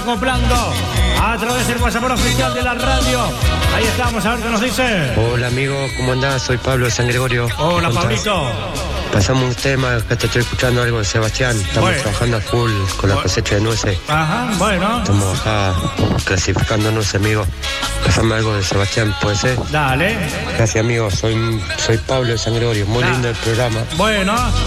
acoplando a través del WhatsApp oficial de la radio. Ahí estamos, a ver qué nos dice. Hola amigo, ¿cómo andás? Soy Pablo de San Gregorio. Hola, Pablito. Pasamos un tema, que te estoy escuchando algo de Sebastián. Estamos trabajando a full con la cosecha de nueces. Ajá, bueno. Estamos acá clasificando nueces, amigo. Pasame algo de Sebastián, ¿puede ser? Dale. Gracias, amigo. Soy Pablo de San Gregorio. Muy lindo el programa. Bueno.